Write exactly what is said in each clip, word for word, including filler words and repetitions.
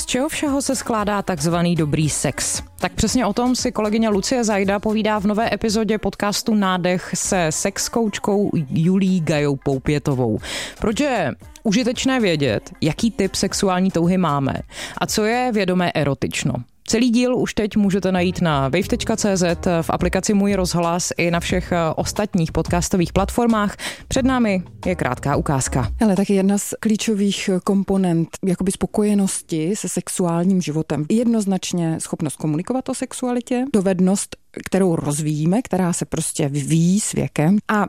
čeho všeho se skládá takzvaný dobrý sex? Tak přesně o tom si kolegyně Lucie Zajda povídá v nové epizodě podcastu Nádech se sex koučkou Julií Gajou Poupětovou. Proč je užitečné vědět, jaký typ sexuální touhy máme a co je vědomé erotično. Celý díl už teď můžete najít na wave tečka cé zet, v aplikaci Můj rozhlas i na všech ostatních podcastových platformách. Před námi je krátká ukázka. Ale taky jedna z klíčových komponent jakoby spokojenosti se sexuálním životem. Jednoznačně schopnost komunikovat o sexualitě, dovednost, kterou rozvíjíme, která se prostě vyvíjí s věkem. A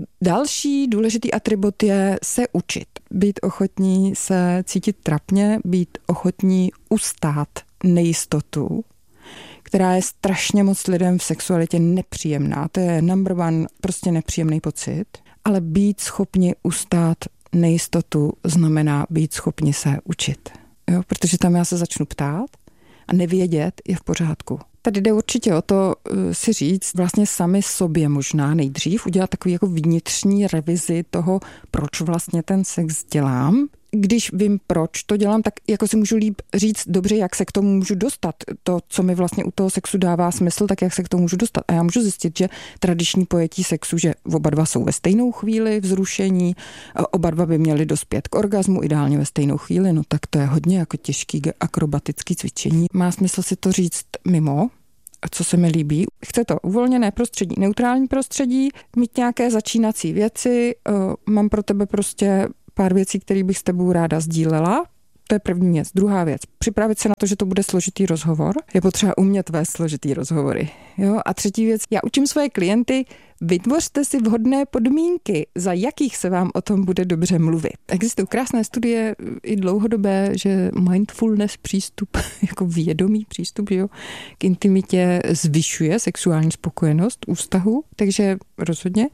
další důležitý atribut je se učit. Být ochotní se cítit trapně, být ochotní ustát nejistotu, která je strašně moc lidem v sexualitě nepříjemná. To je number one, prostě nepříjemný pocit. Ale být schopni ustát nejistotu znamená být schopni se učit. Jo? Protože tam já se začnu ptát a nevědět je v pořádku. Tady jde určitě o to si říct vlastně sami sobě možná nejdřív, udělat takový jako vnitřní revizi toho, proč vlastně ten sex dělám. Když vím, proč to dělám, tak jako si můžu líp říct dobře, jak se k tomu můžu dostat. To, co mi vlastně u toho sexu dává smysl, tak jak se k tomu můžu dostat. A já můžu zjistit, že tradiční pojetí sexu, že oba dva jsou ve stejnou chvíli vzrušení, oba dva by měli dospět k orgazmu, ideálně ve stejnou chvíli, no tak to je hodně jako těžký akrobatický cvičení. Má smysl si to říct mimo, co se mi líbí. Chce to uvolněné prostředí, neutrální prostředí, mít nějaké začínací věci, mám pro tebe prostě pár věcí, které bych s tebou ráda sdílela. To je první věc. Druhá věc. Připravit se na to, že to bude složitý rozhovor. Je potřeba umět vést složitý rozhovory. Jo? A třetí věc. Já učím svoje klienty, vytvořte si vhodné podmínky, za jakých se vám o tom bude dobře mluvit. Existují krásné studie i dlouhodobé, že mindfulness přístup, jako vědomý přístup, jo, k intimitě zvyšuje sexuální spokojenost u vztahu, takže rozhodně.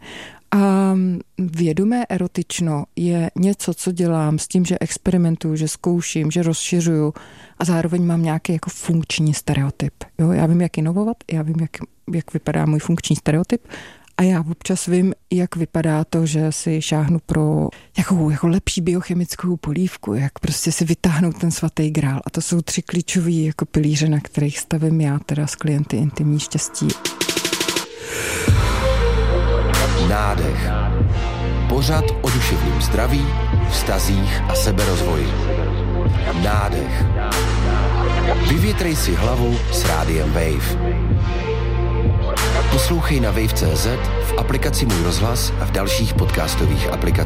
A vědomé erotično je něco, co dělám s tím, že experimentuju, že zkouším, že rozšiřuju a zároveň mám nějaký jako funkční stereotyp. Jo, já vím, jak inovovat, já vím, jak, jak vypadá můj funkční stereotyp a já občas vím, jak vypadá to, že si šáhnu pro jakou jako lepší biochemickou polívku, jak prostě si vytáhnout ten svatý grál. A to jsou tři klíčové jako pilíře, na kterých stavím já teda s klienty intimní štěstí. Nádech. Pořad o duševním zdraví, vztazích a seberozvoji. Nádech. Vyvětrej si hlavu s rádiem Wave. Poslouchej na wave tečka cé zet, v aplikaci Můj rozhlas a v dalších podcastových aplikacích.